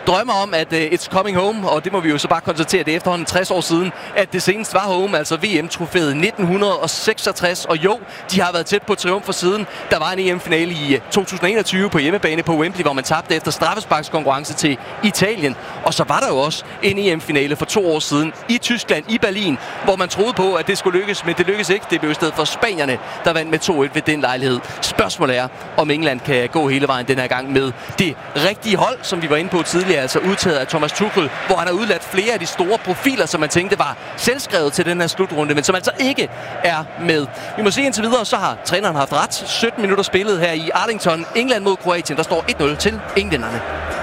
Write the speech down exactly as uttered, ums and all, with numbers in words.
drømmer om, at uh, it's coming home, og det må vi jo så bare konstatere, det er efterhånden tres år siden, at det senest var home, altså V M-trofæet nitten seksogtres, og jo, de har været tæt på triumf for siden. Der var en E M-finale i to tusind enogtyve på hjemmebane på Wembley, hvor man tabte efter straffesparkskonkurrence til Italien, og så var der jo også en E M-finale for to år siden i Tyskland, i Berlin, hvor man troede på, at det skulle lykkes, men det lykkedes ikke. Det blev i stedet for spanierne, der vandt med to et ved den lejlighed. Spørgsmålet er, om England kan gå hele vejen den her gang med det rigtige hold, som vi var inde på tidligere, altså udtaget af Thomas Tuchel, hvor han har udladt flere af de store profiler, som man tænkte var selvskrevet til den her slutrunde, men som altså ikke er med. Vi må se indtil videre, så har træneren haft ret. sytten minutter spillet her i Arlington. England mod Kroatien, der står et nul til englænderne.